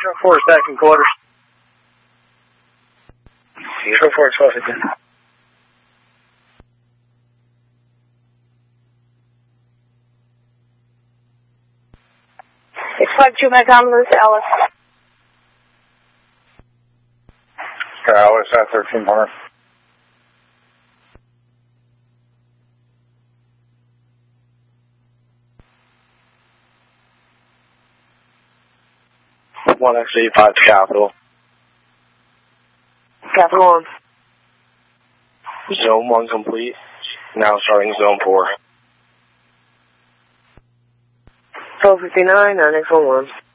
Truck 4 is back in quarters. Truck 4 is 12 again. It's 52 McDonald's, Alice. Alice at 1300. One XE5 to Capital. Capital 1. Zone 1 complete. Now starting Zone 4. 1259, 9X11.